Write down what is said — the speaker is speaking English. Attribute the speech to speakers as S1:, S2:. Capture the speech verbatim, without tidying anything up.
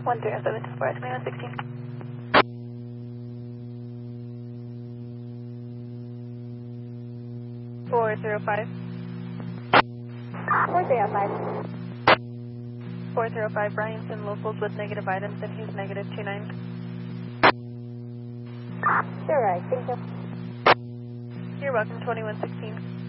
S1: one three oh seven to four, twenty-one sixteen. four zero five.
S2: four three oh five.
S1: four zero five, Bryanson locals with negative items and he's negative two nine.
S2: Sure, right, thank you.
S1: You're welcome, twenty-one sixteen.